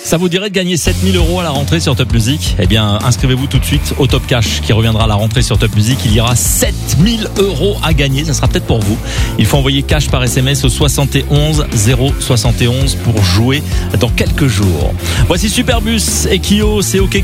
Ça vous dirait de gagner 7000 € à la rentrée sur Top Music? Eh bien, inscrivez-vous tout de suite au Top Cash qui reviendra à la rentrée sur Top Music. Il y aura 7000 € à gagner. Ça sera peut-être pour vous. Il faut envoyer cash par SMS au 71 071 pour jouer dans quelques jours. Voici Superbus et Kyo, c'est OK.